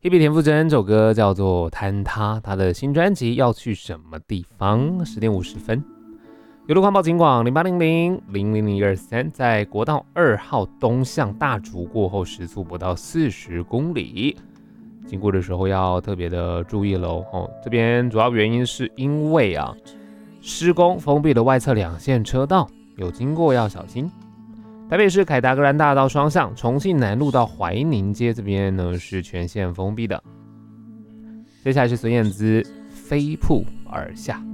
Hebe 田馥甄这首歌叫做《坍塌》，她的新专辑要去什么地方？10点50分。有路环保警广0800000023，在国道2号东向大竹过后，时速不到40公里，经过的时候要特别的注意喽。这边主要原因是因为施工封闭了外侧2线车道，有经过要小心。台北市凯达格兰大道双向，重庆南路到怀宁街这边呢是全线封闭的。接下来是孙燕姿飞瀑而下。